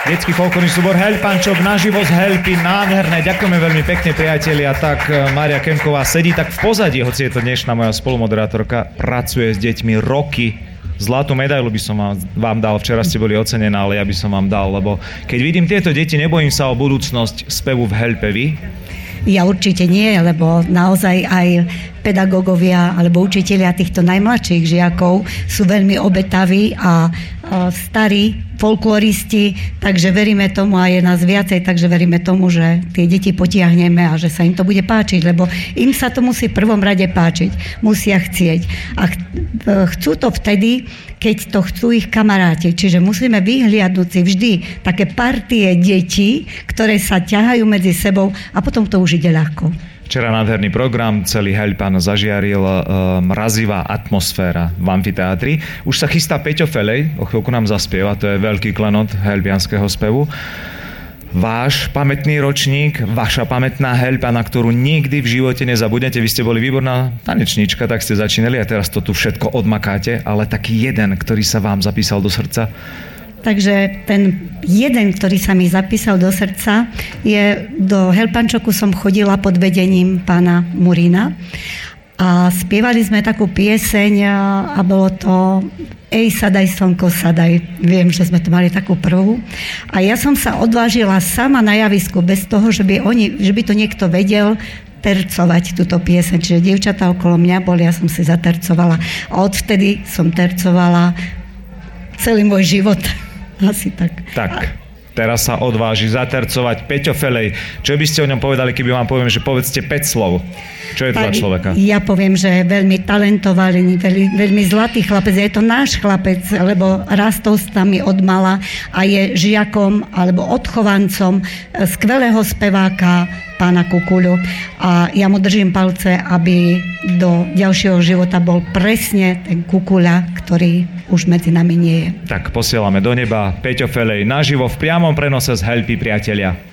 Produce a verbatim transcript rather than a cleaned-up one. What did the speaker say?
Detský folklórny súbor Heľpančok naživo z Heľpy, nádherné, ďakujeme veľmi pekne priatelia. Tak Mária Kemková sedí tak v pozadí, hoci je to dnešná moja spolumoderátorka, pracuje s deťmi roky. Zlatú medailu by som vám, vám dal, včera ste boli ocenená, ale ja by som vám dal, lebo keď vidím tieto deti, nebojím sa o budúcnosť spevu v Heľpe, vy? Ja určite nie, lebo naozaj aj pedagógovia alebo učitelia týchto najmladších žiakov sú veľmi obetaví a, a starí folkloristi, takže veríme tomu a je nás viacej, takže veríme tomu, že tie deti potiahneme a že sa im to bude páčiť, lebo im sa to musí v prvom rade páčiť, musia chcieť. A chcú to vtedy, keď to chcú ich kamaráti, čiže musíme vyhliadnúť si vždy také partie detí, ktoré sa ťahajú medzi sebou a potom to už ide ľahko. Včera nádherný program, celý Heľpan zažiaril e, mrazivá atmosféra v amfiteátri. Už sa chystá Peťo Felej, o chvíľku nám zaspieva, to je veľký klenot heľpianskeho spevu. Váš pamätný ročník, vaša pamätná Heľpa, na ktorú nikdy v živote nezabudnete. Vy ste boli výborná tanečníčka, tak ste začínali a teraz to tu všetko odmakáte, ale taký jeden, ktorý sa vám zapísal do srdca. Takže ten jeden, ktorý sa mi zapísal do srdca, je do Heľpančoku som chodila pod vedením pána Murína a spievali sme takú pieseň a bolo to Ej, sadaj, slnko, sadaj. Viem, že sme to mali takú prvú. A ja som sa odvážila sama na javisku, bez toho, že by, oni, že by to niekto vedel, tercovať túto pieseň. Čiže dievčatá okolo mňa boli, ja som si zatercovala. A odvtedy som tercovala celý môj život. Asi tak. Tak, teraz sa odváži zatercovať Peťo Felej. Čo by ste o ňom povedali, keby vám poviem, že povedzte päť slov? Čo je to za človeka? Ja poviem, že je veľmi talentovaný, veľmi, veľmi zlatý chlapec. Je to náš chlapec, lebo rastol s nami od mala a je žiakom alebo odchovancom skvelého speváka pána Kukuľu. A ja mu držím palce, aby do ďalšieho života bol presne ten Kukuľa, ktorý už medzi nami nie je. Tak posielame do neba Peťo Felej naživo v priamom prenose z Heľpy, priatelia.